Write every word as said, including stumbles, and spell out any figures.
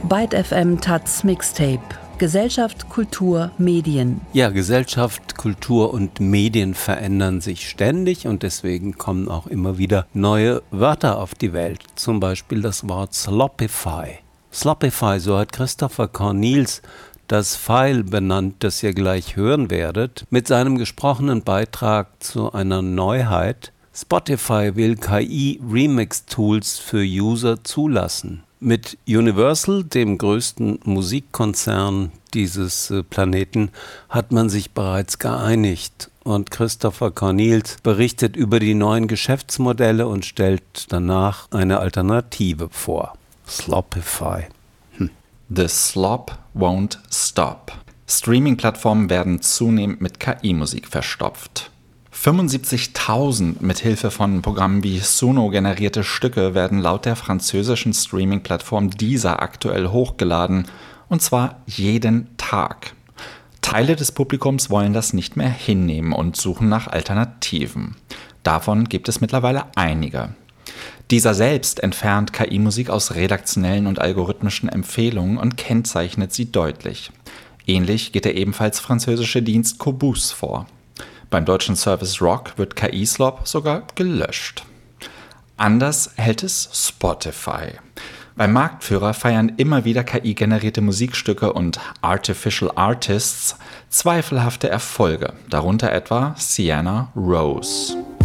Byte F M Taz Mixtape. Gesellschaft, Kultur, Medien. Ja, Gesellschaft, Kultur und Medien verändern sich ständig und deswegen kommen auch immer wieder neue Wörter auf die Welt. Zum Beispiel das Wort Sloppify. Sloppify, so hat Christopher Cornils das File benannt, das ihr gleich hören werdet, mit seinem gesprochenen Beitrag zu einer Neuheit. Spotify will K I-Remix-Tools für User zulassen. Mit Universal, dem größten Musikkonzern dieses äh, Planeten, hat man sich bereits geeinigt. Und Christopher Cornils berichtet über die neuen Geschäftsmodelle und stellt danach eine Alternative vor. Sloppify. Hm. The slop won't stop. Streaming-Plattformen werden zunehmend mit K I-Musik verstopft. fünfundsiebzigtausend mithilfe von Programmen wie Suno generierte Stücke werden laut der französischen Streaming-Plattform Deezer aktuell hochgeladen, und zwar jeden Tag. Teile des Publikums wollen das nicht mehr hinnehmen und suchen nach Alternativen. Davon gibt es mittlerweile einige. Deezer selbst entfernt K I-Musik aus redaktionellen und algorithmischen Empfehlungen und kennzeichnet sie deutlich. Ähnlich geht der ebenfalls französische Dienst Qobuz vor. Beim deutschen Service Rock wird K I-Slop sogar gelöscht. Anders hält es Spotify. Beim Marktführer feiern immer wieder K I-generierte Musikstücke und Artificial Artists zweifelhafte Erfolge, darunter etwa Sienna Rose.